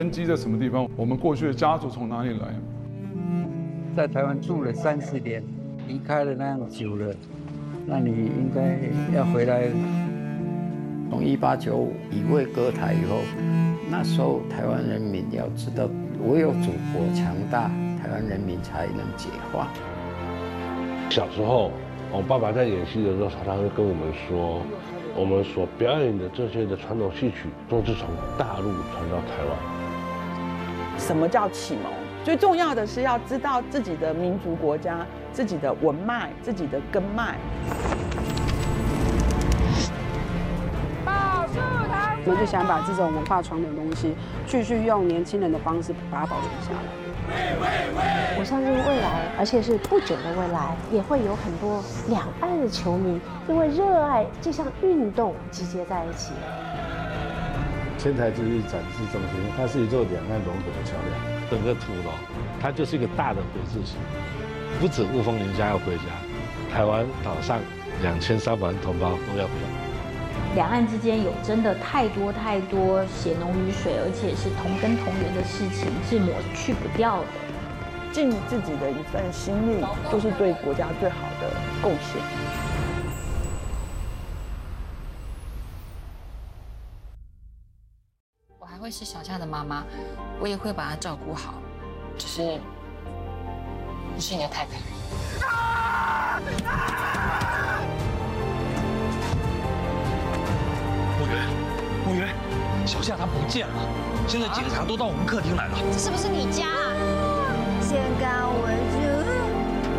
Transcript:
根基在什么地方？我们过去的家族从哪里来？ 在台湾住了30年，离开了那样久了，那你应该要回来。从1895乙未割台以后，那时候台湾人民要知道，唯有祖国强大，台湾人民才能解放。 小时候，我爸爸在演戏的时候，常常会跟我们说，我们所表演的这些的传统戏曲，都是从大陆传到台湾。 什么叫启蒙？最重要的是要知道自己的民族国家、自己的文脉、自己的根脉。 我就想把这种文化传统的东西，继续用年轻人的方式把它保存下来。 我相信未来，而且是不久的未来，也会有很多两岸的球迷因为热爱这项运动集结在一起。 千台之艺展示中心，它是一座两岸融合的桥梁。整个土楼，它就是一个大的回字形，不止雾峰林家要回家，台湾岛上2300万同胞都要回来。 两岸之间有真的太多血浓于水，而且是同根同源的事情，是抹去不掉的。 尽自己的一份心力，就是对国家最好的贡献。 我还会是小夏的妈妈，我也会把她照顾好，只是不是你的太太。 木鱼，小夏她不见了，现在警察都到我们客厅来了。 这是不是你家啊？先干为主。